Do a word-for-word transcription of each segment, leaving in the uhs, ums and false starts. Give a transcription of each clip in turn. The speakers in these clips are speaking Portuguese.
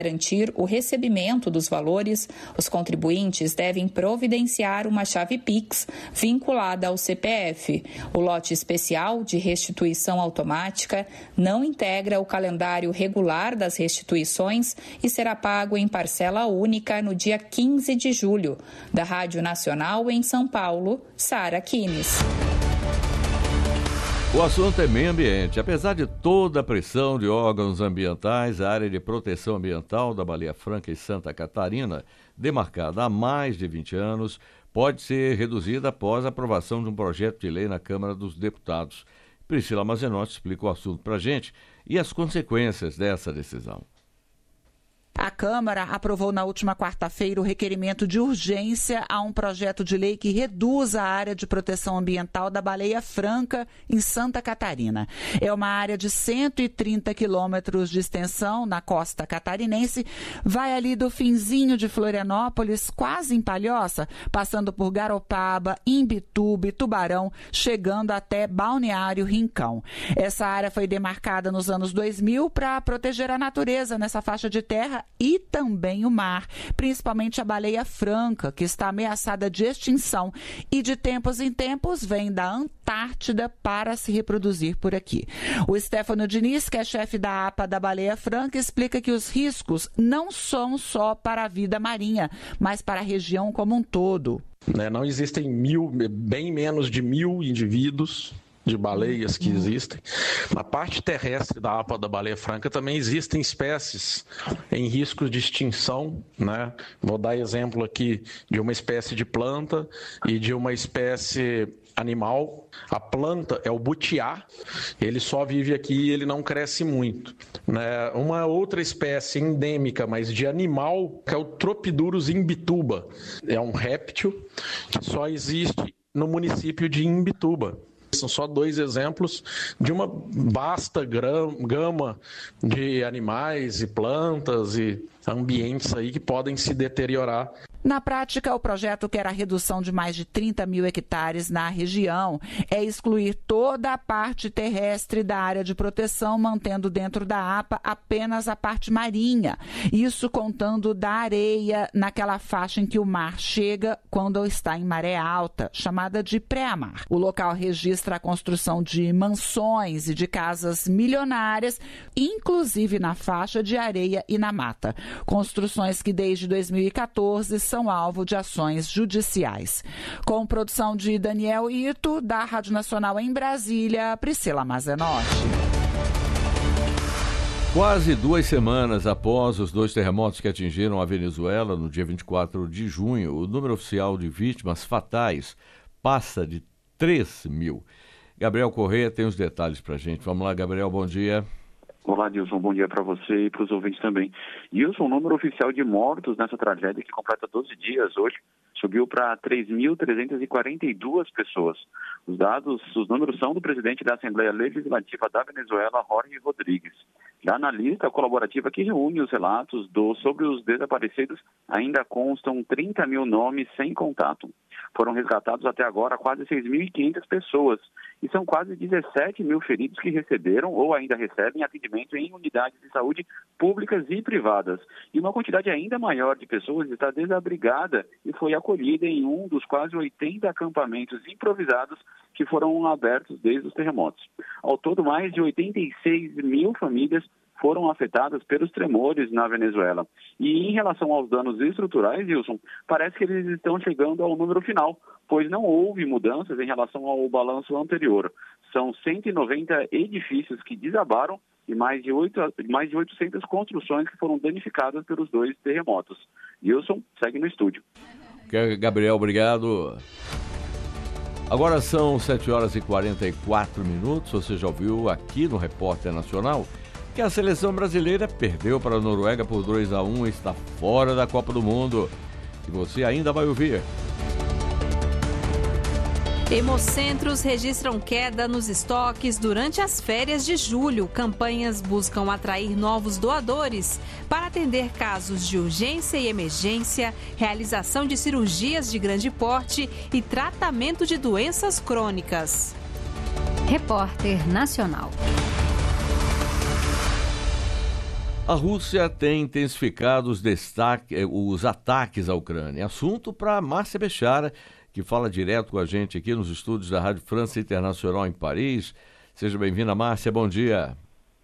garantir o recebimento dos valores, os contribuintes devem providenciar uma chave Pix vinculada ao C P F. O lote especial de restituição automática não integra o calendário regular das restituições e será pago em parcela única no dia quinze de julho. Da Rádio Nacional em São Paulo, Sara Kines. O assunto é meio ambiente. Apesar de toda a pressão de órgãos ambientais, a área de proteção ambiental da Baleia Franca em Santa Catarina, demarcada há mais de vinte anos, pode ser reduzida após a aprovação de um projeto de lei na Câmara dos Deputados. Priscila Mazenotti explica o assunto para a gente e as consequências dessa decisão. A Câmara aprovou na última quarta-feira o requerimento de urgência a um projeto de lei que reduz a área de proteção ambiental da Baleia Franca, em Santa Catarina. É uma área de cento e trinta quilômetros de extensão na costa catarinense, vai ali do finzinho de Florianópolis, quase em Palhoça, passando por Garopaba, Imbituba e Tubarão, chegando até Balneário Rincão. Essa área foi demarcada nos anos dois mil para proteger a natureza nessa faixa de terra e também o mar, principalmente a baleia franca, que está ameaçada de extinção e de tempos em tempos vem da Antártida para se reproduzir por aqui. O Stefano Diniz, que é chefe da APA da Baleia Franca, explica que os riscos não são só para a vida marinha, mas para a região como um todo. Não existem mil, bem menos de mil indivíduos de baleias que existem. Na parte terrestre da APA da Baleia Franca também existem espécies em risco de extinção, né? Vou dar exemplo aqui de uma espécie de planta e de uma espécie animal. A planta é o butiá, ele só vive aqui e ele não cresce muito, né? Uma outra espécie endêmica, mas de animal, é o Tropidurus imbituba. É um réptil que só existe no município de Imbituba. São só dois exemplos de uma vasta gama de animais e plantas e ambientes aí que podem se deteriorar. Na prática, o projeto quer a redução de mais de trinta mil hectares na região. É excluir toda a parte terrestre da área de proteção, mantendo dentro da APA apenas a parte marinha. Isso contando da areia naquela faixa em que o mar chega quando está em maré alta, chamada de pré-mar. O local registra a construção de mansões e de casas milionárias, inclusive na faixa de areia e na mata. Construções que desde dois mil e catorze são alvo de ações judiciais. Com produção de Daniel Ito, da Rádio Nacional em Brasília, Priscila Mazenotti. Quase duas semanas após os dois terremotos que atingiram a Venezuela no dia vinte e quatro de junho, o número oficial de vítimas fatais passa de três mil. Gabriel Corrêa tem os detalhes para a gente. Vamos lá, Gabriel, bom dia. Olá, Dilson, bom dia para você e para os ouvintes também. Dilson, o número oficial de mortos nessa tragédia, que completa doze dias hoje, subiu para três mil trezentas e quarenta e duas pessoas. Os dados, os números são do presidente da Assembleia Legislativa da Venezuela, Jorge Rodrigues. Já na lista colaborativa que reúne os relatos do, sobre os desaparecidos, ainda constam trinta mil nomes sem contato. Foram resgatados até agora quase seis mil e quinhentas pessoas e são quase dezessete mil feridos que receberam ou ainda recebem atendimento em unidades de saúde públicas e privadas. E uma quantidade ainda maior de pessoas está desabrigada e foi acolhida em um dos quase oitenta acampamentos improvisados que foram abertos desde os terremotos. Ao todo, mais de oitenta e seis mil famílias foram afetadas pelos tremores na Venezuela. E em relação aos danos estruturais, Wilson, parece que eles estão chegando ao número final, pois não houve mudanças em relação ao balanço anterior. São cento e noventa edifícios que desabaram e mais de, oito, mais de oitocentas construções que foram danificadas pelos dois terremotos. Wilson, segue no estúdio. Gabriel, obrigado. Agora são sete horas e quarenta e quatro minutos. Você já ouviu aqui no Repórter Nacional que a seleção brasileira perdeu para a Noruega por dois a um e está fora da Copa do Mundo. E você ainda vai ouvir. Hemocentros registram queda nos estoques durante as férias de julho. Campanhas buscam atrair novos doadores para atender casos de urgência e emergência, realização de cirurgias de grande porte e tratamento de doenças crônicas. Repórter Nacional. A Rússia tem intensificado os, destaque, os ataques à Ucrânia. Assunto para Márcia Bechara, que fala direto com a gente aqui nos estúdios da Rádio França Internacional em Paris. Seja bem-vinda, Márcia. Bom dia.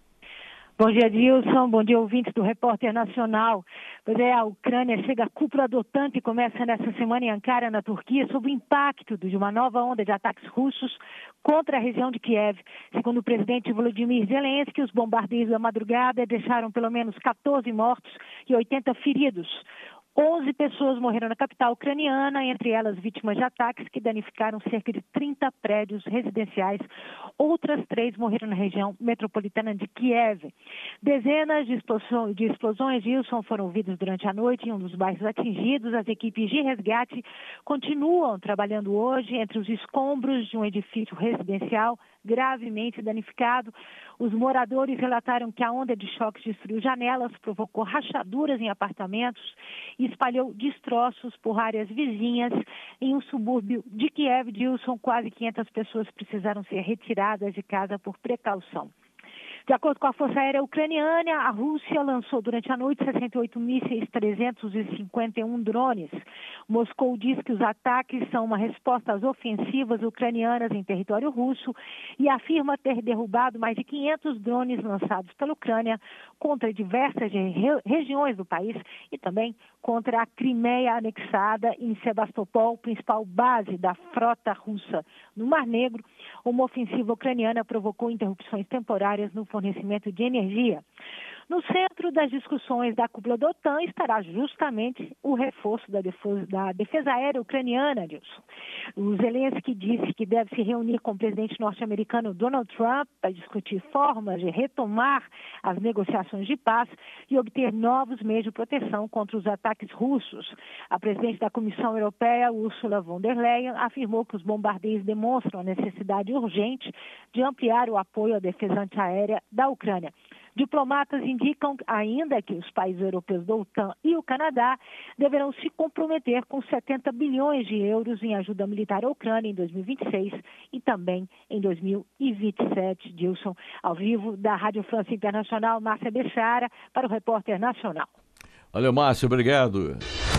Bom dia, Dilson. Bom dia, ouvintes do Repórter Nacional. Pois é, a Ucrânia chega à cúpula adotante e começa nessa semana em Ankara, na Turquia, sob o impacto de uma nova onda de ataques russos contra a região de Kiev. Segundo o presidente Volodymyr Zelensky, os bombardeios da madrugada deixaram pelo menos quatorze mortos e oitenta feridos. onze pessoas morreram na capital ucraniana, entre elas vítimas de ataques que danificaram cerca de trinta prédios residenciais. Outras três morreram na região metropolitana de Kiev. Dezenas de explosões, de explosões Wilson, foram ouvidas durante a noite em um dos bairros atingidos. As equipes de resgate continuam trabalhando hoje entre os escombros de um edifício residencial gravemente danificado. Os moradores relataram que a onda de choques destruiu janelas, provocou rachaduras em apartamentos e espalhou destroços por áreas vizinhas. Em um subúrbio de Kiev, Dilson, quase quinhentas pessoas precisaram ser retiradas de casa por precaução. De acordo com a Força Aérea Ucraniana, a Rússia lançou durante a noite sessenta e oito mísseis, trezentos e cinquenta e um drones. Moscou diz que os ataques são uma resposta às ofensivas ucranianas em território russo e afirma ter derrubado mais de quinhentos drones lançados pela Ucrânia contra diversas re- regiões do país e também contra a Crimeia anexada em Sebastopol, principal base da frota russa. No Mar Negro, uma ofensiva ucraniana provocou interrupções temporárias no fornecimento de energia. No centro das discussões da cúpula da OTAN estará justamente o reforço da defesa, da defesa aérea ucraniana, Dilson. O Zelensky disse que deve se reunir com o presidente norte-americano Donald Trump para discutir formas de retomar as negociações de paz e obter novos meios de proteção contra os ataques russos. A presidente da Comissão Europeia, Ursula von der Leyen, afirmou que os bombardeios demonstram a necessidade urgente de ampliar o apoio à defesa antiaérea da Ucrânia. Diplomatas indicam ainda que os países europeus da OTAN e o Canadá deverão se comprometer com setenta bilhões de euros em ajuda militar à Ucrânia em dois mil e vinte e seis e também em dois mil e vinte e sete. Dilson, ao vivo da Rádio França Internacional, Márcia Bechara, para o Repórter Nacional. Valeu, Márcio, obrigado.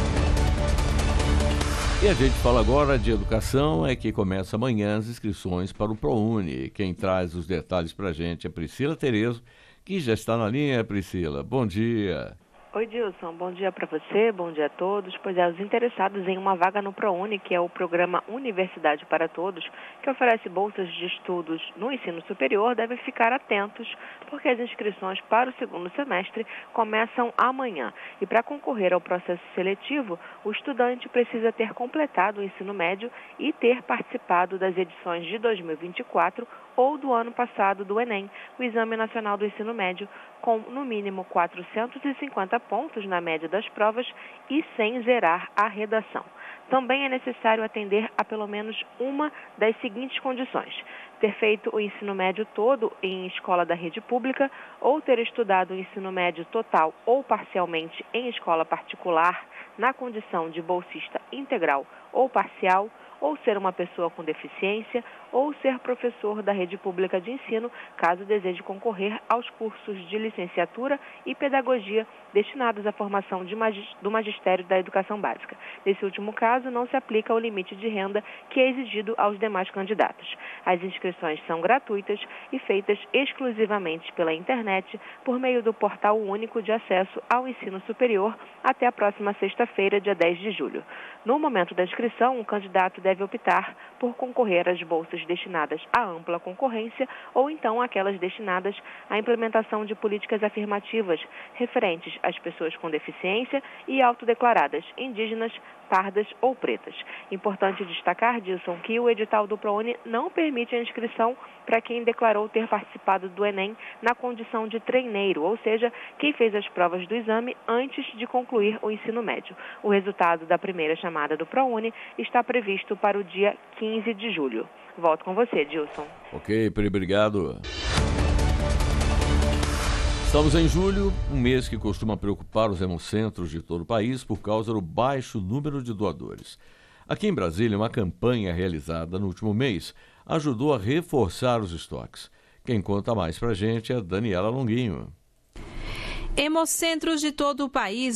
E a gente fala agora de educação, é que começa amanhã as inscrições para o ProUni. Quem traz os detalhes para a gente é Priscila Terezo, que já está na linha. Priscila, bom dia. Oi, Dilson, bom dia para você, bom dia a todos. Pois é, os interessados em uma vaga no ProUni, que é o programa Universidade para Todos, que oferece bolsas de estudos no ensino superior, devem ficar atentos, porque as inscrições para o segundo semestre começam amanhã. E para concorrer ao processo seletivo, o estudante precisa ter completado o ensino médio e ter participado das edições de dois mil e vinte e quatro ou do ano passado do Enem, o Exame Nacional do Ensino Médio, com no mínimo quatrocentos e cinquenta pontos na média das provas e sem zerar a redação. Também é necessário atender a pelo menos uma das seguintes condições: ter feito o ensino médio todo em escola da rede pública ou ter estudado o ensino médio total ou parcialmente em escola particular na condição de bolsista integral ou parcial, ou ser uma pessoa com deficiência, ou ser professor da rede pública de ensino, caso deseje concorrer aos cursos de licenciatura e pedagogia destinados à formação de magis, do magistério da educação básica. Nesse último caso, não se aplica o limite de renda que é exigido aos demais candidatos. As inscrições são gratuitas e feitas exclusivamente pela internet, por meio do Portal Único de Acesso ao Ensino Superior, até a próxima sexta-feira, dia dez de julho. No momento da inscrição, o candidato deve optar por concorrer às bolsas destinadas à ampla concorrência ou então aquelas destinadas à implementação de políticas afirmativas referentes às pessoas com deficiência e autodeclaradas indígenas, pardas ou pretas. Importante destacar, Dilson, que o edital do ProUni não permite a inscrição para quem declarou ter participado do Enem na condição de treineiro, ou seja, quem fez as provas do exame antes de concluir o ensino médio. O resultado da primeira chamada do ProUni está previsto para o dia quinze de julho. Volto com você, Dilson. Ok, Pri, obrigado. Estamos em julho, um mês que costuma preocupar os hemocentros de todo o país por causa do baixo número de doadores. Aqui em Brasília, uma campanha realizada no último mês ajudou a reforçar os estoques. Quem conta mais pra gente é a Daniela Longuinho. Hemocentros de todo o país